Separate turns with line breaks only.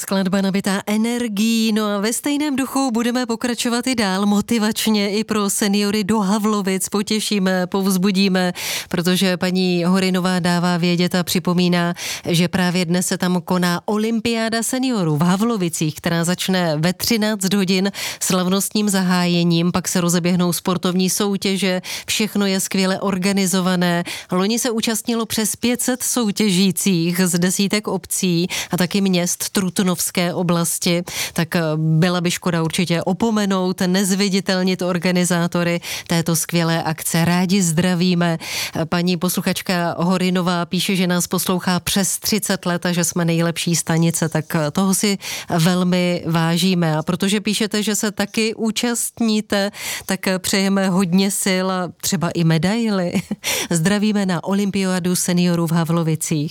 skladba nabitá energií, no a ve stejném duchu budeme pokračovat i dál motivačně i pro seniory do Havlovic. Potěšíme, povzbudíme, protože paní Horinová dává vědět a připomíná, že právě dnes se tam koná olympiáda seniorů v Havlovicích, která začne ve 13 hodin slavnostním zahájením, pak se rozeběhnou sportovní soutěže, všechno je skvěle organizované. Loni se účastnilo přes 500 soutěžících z desítek obcí a taky měst Trutnovské oblasti, tak byla by škoda určitě opomenout, nezviditelnit organizátory této skvělé akce. Rádi zdravíme. Paní posluchačka Horinová píše, že nás poslouchá přes 30 let a že jsme nejlepší stanice, tak toho si velmi vážíme. A protože píšete, že se taky účastníte, tak přejeme hodně sil a třeba i medaily. Zdravíme na olympiádu seniorů v Havlovicích.